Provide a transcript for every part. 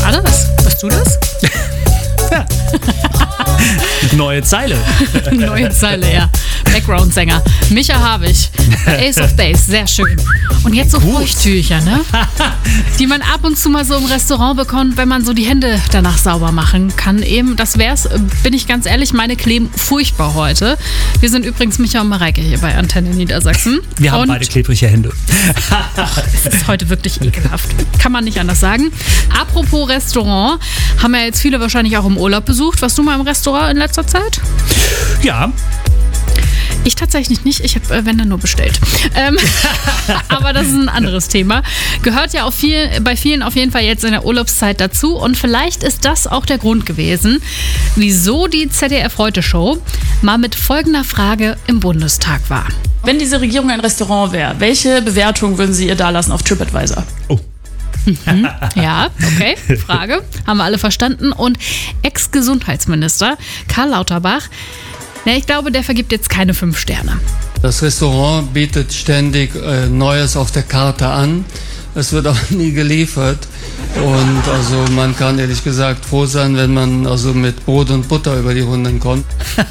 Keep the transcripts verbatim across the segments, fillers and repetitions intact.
das? Weißt du das? Ja. Neue Zeile. Neue Zeile, ja. Background-Sänger. Micha Havig. Ace of Base, sehr schön. Und jetzt so Feuchttücher, ne? Die man ab und zu mal so im Restaurant bekommt, wenn man so die Hände danach sauber machen kann. Eben, das wär's, bin ich ganz ehrlich, meine kleben furchtbar heute. Wir sind übrigens Micha und Mareike hier bei Antenne Niedersachsen. Wir haben und beide klebrige Hände. Es ist heute wirklich ekelhaft. Kann man nicht anders sagen. Apropos Restaurant, haben ja jetzt viele wahrscheinlich auch im Urlaub besucht. Warst du mal im Restaurant in letzter Zeit? Ja. Ich tatsächlich nicht. Ich habe, äh, wenn dann, nur bestellt. Ähm, aber das ist ein anderes Thema. Gehört ja auch viel, bei vielen auf jeden Fall jetzt in der Urlaubszeit dazu. Und vielleicht ist das auch der Grund gewesen, wieso die Z D F-Heute-Show mal mit folgender Frage im Bundestag war. Wenn diese Regierung ein Restaurant wäre, welche Bewertung würden Sie ihr dalassen auf TripAdvisor? Oh. Mhm. Ja, okay, Frage. Haben wir alle verstanden. Und Ex-Gesundheitsminister Karl Lauterbach, na, ich glaube, der vergibt jetzt keine fünf Sterne. Das Restaurant bietet ständig äh, Neues auf der Karte an. Es wird auch nie geliefert. Und also man kann ehrlich gesagt froh sein, wenn man also mit Brot und Butter über die Runden kommt.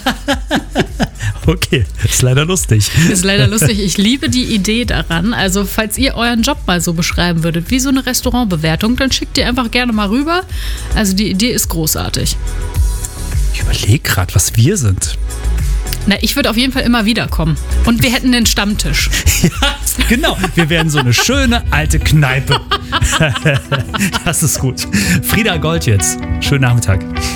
Okay, ist leider lustig. Ist leider lustig. Ich liebe die Idee daran. Also, falls ihr euren Job mal so beschreiben würdet, wie so eine Restaurantbewertung, dann schickt ihr einfach gerne mal rüber. Also, die Idee ist großartig. Ich überlege gerade, was wir sind. Na, ich würde auf jeden Fall immer wieder kommen. Und wir hätten den Stammtisch. Ja, genau. Wir wären so eine schöne alte Kneipe. Das ist gut. Frieda Gold jetzt. Schönen Nachmittag.